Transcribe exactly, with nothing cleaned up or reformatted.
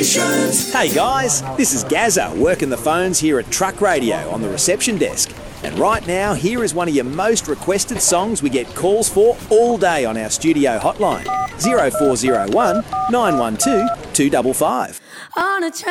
Stations. Hey guys, this is Gazza working the phones here at Truck Radio on the reception desk. And right now, here is one of your most requested songs we get calls for all day on our studio hotline. zero four zero one, nine one two, two five five. On a train